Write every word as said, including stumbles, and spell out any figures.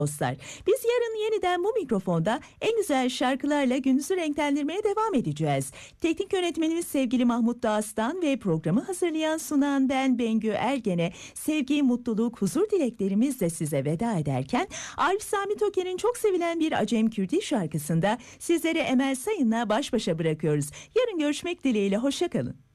dostlar. Biz yarın yeniden bu mikrofonda en güzel şarkılarla gününüzü renklendirmeye devam edeceğiz. Teknik yönetmenimiz sevgili Mahmut Dağıstan ve programı hazırlayan sunan ben Bengü Ergen'e sevgi, mutluluk, huzur dileklerimizle size veda ederken Arif Sami Toker'in çok sevilen bir Acem Kürdi şarkısında sizleri Emel Sayın'la baş başa bırakıyoruz. Yarın görüşmek dileğiyle, hoşça kalın.